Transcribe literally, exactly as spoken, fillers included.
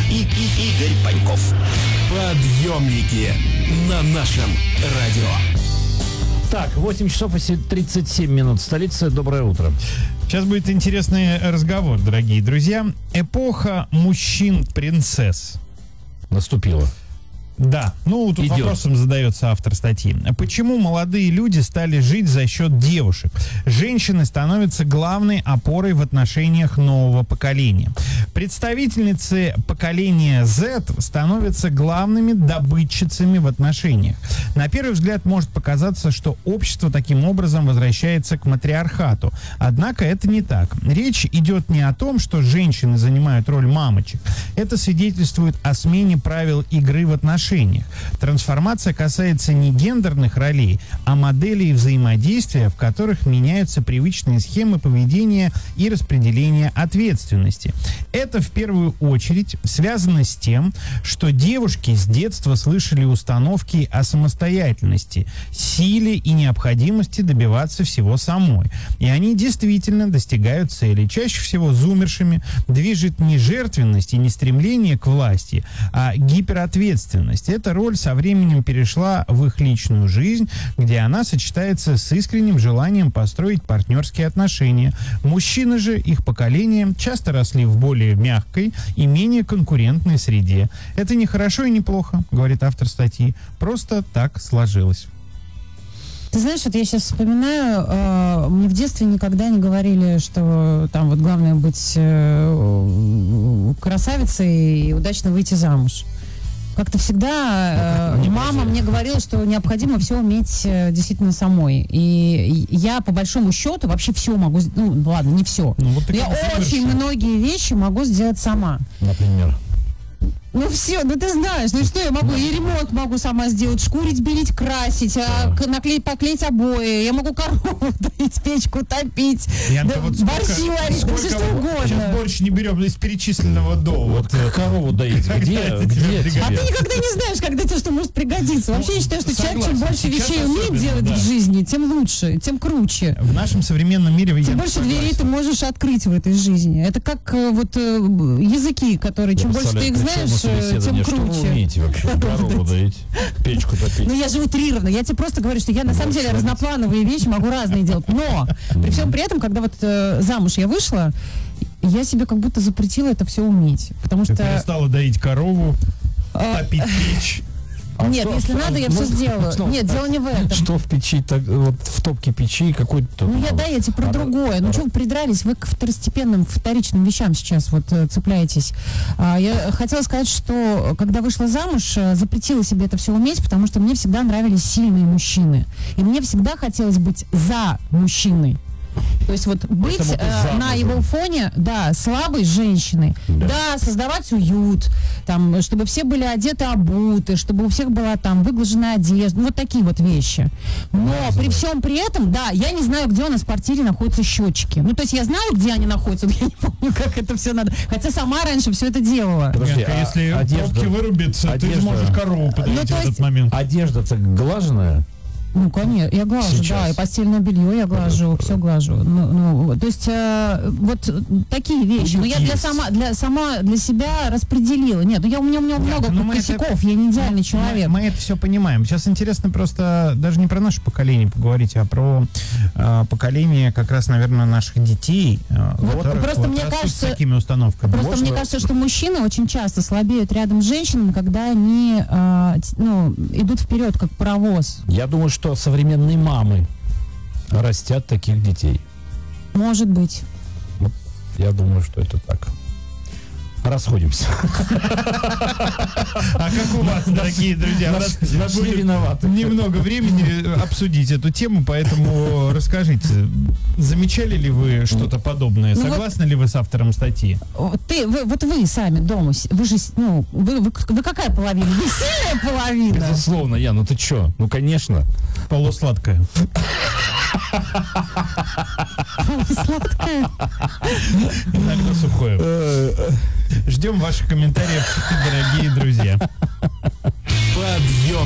и, и Игорь Паньков. Подъемники на нашем радио. Так, восемь часов и тридцать семь минут. Столица. Доброе утро. Сейчас будет интересный разговор, дорогие друзья. Эпоха мужчин-принцесс Наступила. Да, ну тут Идет. вопросом задается автор статьи. Почему молодые люди стали жить за счет девушек? Женщины становятся главной опорой в отношениях нового поколения. Представительницы поколения Z становятся главными добытчицами в отношениях. На первый взгляд может показаться, что общество таким образом возвращается к матриархату. Однако это не так. Речь идет не о том, что женщины занимают роль мамочек. Это свидетельствует о смене правил игры в отношениях. Трансформация касается не гендерных ролей, а моделей взаимодействия, в которых меняются привычные схемы поведения и распределения ответственности. Это в первую очередь связано с тем, что девушки с детства слышали установки о самостоятельности, силе и необходимости добиваться всего самой. И они действительно достигают цели. Чаще всего зумершими движет не жертвенность и не стремление к власти, а гиперответственность. Эта роль со временем перешла в их личную жизнь, где она сочетается с искренним желанием построить партнерские отношения. Мужчины же, их поколение, часто росли в более мягкой и менее конкурентной среде. Это не хорошо и не плохо, говорит автор статьи. Просто так сложилось. Ты знаешь, вот я сейчас вспоминаю, э, мне в детстве никогда не говорили, что там вот главное быть э, красавицей и удачно выйти замуж. Как-то всегда э, мама мне говорила, что необходимо все уметь э, действительно самой. И я, по большому счету, вообще все могу... Ну, ладно, не все. Ну, вот я очень многие вещи могу сделать сама. Например. Ну все, ну ты знаешь, ну что я могу? И ремонт могу сама сделать, шкурить, белить, красить, а, к- наклеить, поклеить обои. Я могу корову доить, печку топить, Янка, да, вот сколько- борщи варить, да все сколько что вот- Сейчас угодно. борщ не берем из перечисленного до. Вот Вот, э, корову доить. Где? это Где тебе тебе? А ты никогда не знаешь, когда тебе что может пригодиться. Вообще я считаю, что человек, чем согласен. больше Сейчас вещей умеет особенно, делать да. в жизни, тем лучше, тем круче. в нашем современном мире... Тем я больше согласен. дверей ты можешь открыть в этой жизни. Это как э, вот э, языки, которые, чем больше ты их знаешь, э, тем Что вы круче. умеете вообще? Корову доить, печку топить. Ну, я же утрированно. Я тебе просто говорю, что я на самом деле разноплановые вещи могу разные делать. Но при всем при этом, когда вот э, замуж я вышла, я себе как будто запретила это все уметь. Потому Ты что... перестала доить корову, а, топить печь. А нет, что- если что- надо, я ну, все сделаю. что- Нет, дело не в этом. Что в печи, так, вот в топке печи какой-то... Ну, я, да, я тебе про А, другое. Ну, а, что вы придрались? Вы к второстепенным, вторичным вещам сейчас вот э, цепляетесь. А, я хотела сказать, что когда вышла замуж, э, запретила себе это все уметь, потому что мне всегда нравились сильные мужчины. И мне всегда хотелось быть за мужчиной. То есть вот быть Поэтому ты э, на замужем. его фоне, да, слабой женщиной, Да. да. создавать уют, там, чтобы все были одеты, обуты, чтобы у всех была там выглаженная одежда, ну, вот такие вот вещи. Но при всем при этом, да, я не знаю, где у нас в квартире находятся счетчики. Ну, то есть я знаю, где они находятся, но я не помню, как это все надо. Хотя сама раньше все это делала. Подожди, Янка, а если одежда- пробки вырубятся, ты одежда- сможешь корову подоить Ну, то в этот есть- момент. Одежда-то глаженная? Ну, конечно, я глажу, Сейчас. да, и постельное белье я глажу, все глажу. Ну, ну, то есть э, вот такие вещи. Но я для Есть. сама, для сама для себя распределила. Нет, ну я у меня у меня много ну, мы косяков, я не идеальный человек. Мы, мы это все понимаем. Сейчас интересно просто даже не про наше поколение поговорить, а про э, поколение как раз, наверное, наших детей. э, Вот, которых просто мне растут кажется- с такими установками. Просто Можно- мне кажется, что мужчины очень часто слабеют рядом с женщинами, когда они э, т- ну, идут вперед, как паровоз. Я думаю, что современные мамы растят таких детей. Может быть. Я думаю, что это так. Расходимся. А как у вас, дорогие друзья? У нас Нашли будет виноваты. немного времени обсудить эту тему, поэтому расскажите, замечали ли вы что-то подобное? Ну вот- Согласны ли вы с автором статьи? Вот Ты, вы, вот вы сами дома, с- вы же, с- ну, вы, вы, вы какая половина? Вы сильная половина? Безусловно, я, ну ты чё? Ну, конечно. Полусладкое. Сладкая. Иногда сухое. Ждем ваших комментариев, дорогие друзья. Подъем.